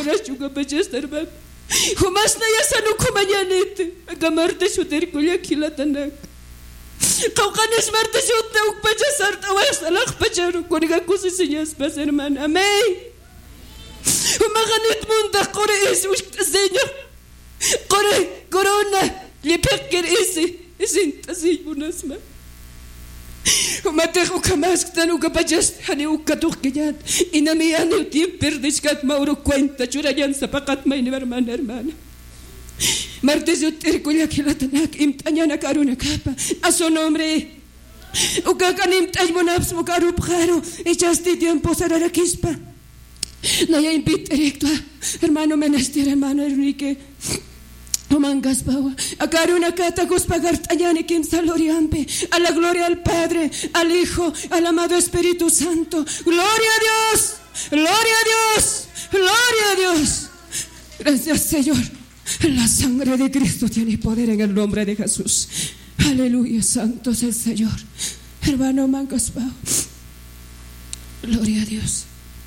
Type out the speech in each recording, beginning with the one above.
Corashuga Bajestarba. Humasna Yasanu Kumayanete, a Gamarta Shuterkulia Kilatanak. Kaukanes Marta Shutta Upajasarta West Alak Pajaru, Korigakus is Baserman. Amém. Humaganit Munda Kore is Señor. Kore, Corona, Lipeker is in Tazimunasma. Humatejo Kamask Tanuka Bajas, Haniuka Turkiyat, in a miano deep Perdiscat Mauro Quenta, Churayan Sapakat, my neverman hermana. Martesut Erculia Kilatanak, Imtanyana Karuna Capa, a su nombre. Ukakan Imtaimonaps Mukaru Pjaro, echaste tiempo Sarara Quispa. No ya invita directo, hermano Menester, hermano Enrique. Mangas Bawa, a Karuna Kata Guspagartayani Kim Saloriampe, a la gloria al Padre, al Hijo, al amado Espíritu Santo. Gloria a Dios, gloria a Dios, gloria a Dios. Gracias, Señor. La sangre de Cristo tiene poder en el nombre de Jesús. Aleluya, santo es el Señor. Hermano Mangas Bawa, gloria a Dios.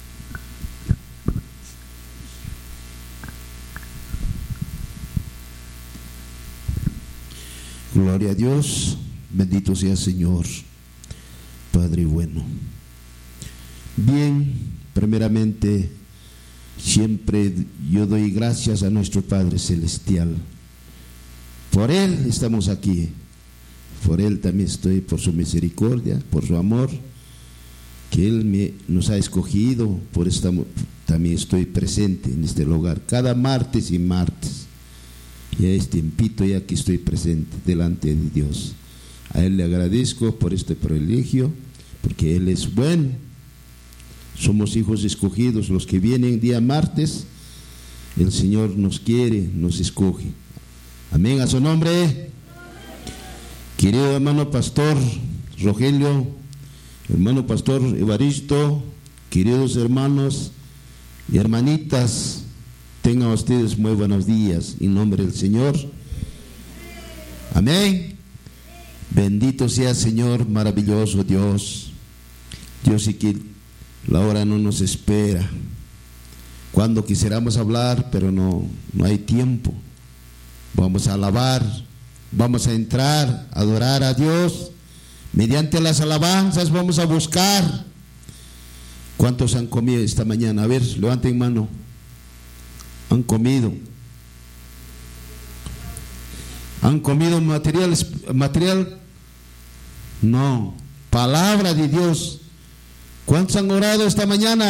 Gloria a Dios, bendito sea el Señor, Padre bueno. Bien, primeramente, siempre yo doy gracias a nuestro Padre Celestial. Por Él estamos aquí, por Él también estoy, por su misericordia, por su amor, que Él nos ha escogido, por eso también estoy presente en este lugar, cada martes y martes. Ya es tiempito ya que estoy presente delante de Dios. A Él le agradezco por este privilegio, porque Él es bueno. Somos hijos escogidos, los que vienen día martes, el Señor nos quiere, nos escoge. Amén, a su nombre. Querido hermano pastor Rogelio, hermano pastor Evaristo, queridos hermanos y hermanitas, tengan ustedes muy buenos días en nombre del Señor. Amén. Bendito sea el Señor, maravilloso Dios. Dios sí que la hora no nos espera. Cuando quisiéramos hablar, pero no hay tiempo. Vamos a alabar, vamos a entrar, a adorar a Dios. Mediante las alabanzas vamos a buscar. ¿Cuántos han comido esta mañana? A ver, levanten mano. Han comido material, no, palabra de Dios. ¿Cuántos han orado esta mañana?